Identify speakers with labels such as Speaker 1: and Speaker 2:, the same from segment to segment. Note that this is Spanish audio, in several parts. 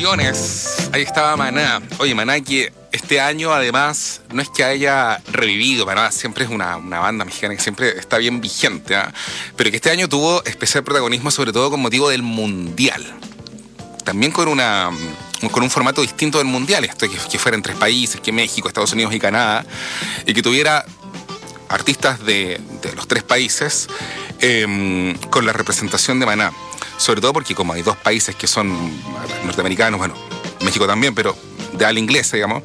Speaker 1: Millones. Ahí estaba Maná. Oye, Maná que este año además no es que haya revivido, Maná siempre es una banda mexicana que siempre está bien vigente, ¿eh? Pero que este año tuvo especial protagonismo sobre todo con motivo del Mundial. También con un formato distinto del Mundial, esto que fuera en 3 países, que México, Estados Unidos y Canadá, y que tuviera artistas de los 3 países con la representación de Maná. Sobre todo porque como hay 2 países que son norteamericanos, bueno, México también, pero de habla inglesa, digamos,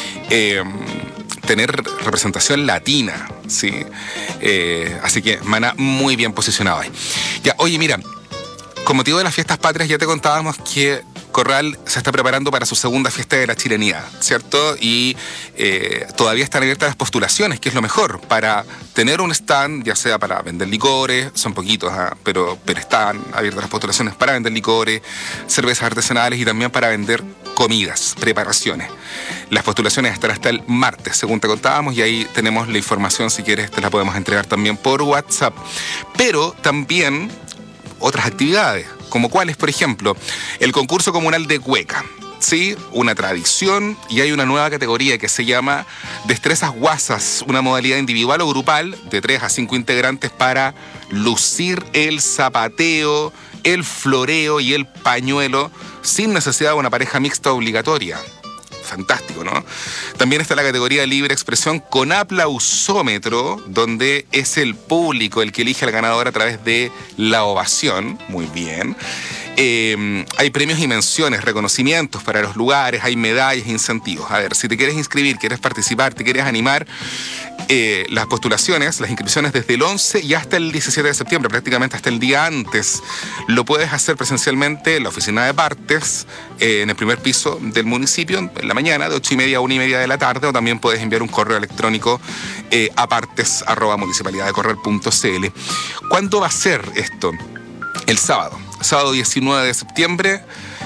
Speaker 1: tener representación latina, ¿sí? Así que Maná muy bien posicionado ahí. Ya, oye, mira, con motivo de las fiestas patrias ya te contábamos que Corral se está preparando para su segunda fiesta de la chilenidad, ¿cierto? Y todavía están abiertas las postulaciones, que es lo mejor, para tener un stand, ya sea para vender licores, son poquitos, pero están abiertas las postulaciones para vender licores, cervezas artesanales y también para vender comidas, preparaciones. Las postulaciones están hasta el martes, según te contábamos, y ahí tenemos la información, si quieres te la podemos entregar también por WhatsApp. Pero también otras actividades, como cuáles, por ejemplo, el concurso comunal de cueca, ¿sí? Una tradición, y hay una nueva categoría que se llama Destrezas Guasas, una modalidad individual o grupal de 3 a 5 integrantes para lucir el zapateo, el floreo y el pañuelo sin necesidad de una pareja mixta obligatoria. Fantástico, ¿no? También está la categoría de libre expresión con aplausómetro, donde es el público el que elige al ganador a través de la ovación. Muy bien. Hay premios y menciones, reconocimientos para los lugares, hay medallas e incentivos. A ver, si te quieres inscribir, quieres participar, te quieres animar, las postulaciones, las inscripciones desde el 11 y hasta el 17 de septiembre, prácticamente hasta el día antes. Lo puedes hacer presencialmente en la oficina de partes, en el primer piso del municipio, en la mañana, de 8:30 a 1:30 de la tarde, o también puedes enviar un correo electrónico a partes@municipalidaddecorral.cl. ¿Cuándo va a ser esto? El sábado 19 de septiembre,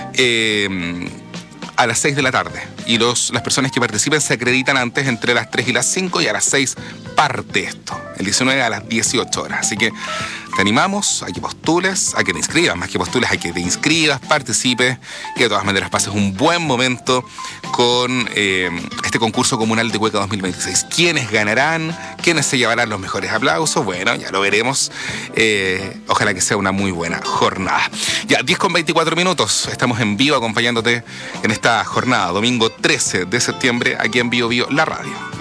Speaker 1: a las 6 de la tarde. Y las personas que participen se acreditan antes entre las 3 y las 5, y a las 6 parte esto. El 19 a las 18 horas. Así que te animamos a que postules, a que te inscribas, más que postules, a que te inscribas, participes, que de todas maneras pases un buen momento con este concurso comunal de cueca 2026. ¿Quiénes ganarán? ¿Quiénes se llevarán los mejores aplausos? Bueno, ya lo veremos. Ojalá que sea una muy buena jornada. Ya, 10:24. Estamos en vivo acompañándote en esta jornada, domingo 13 de septiembre, aquí en Bio Bio, la radio.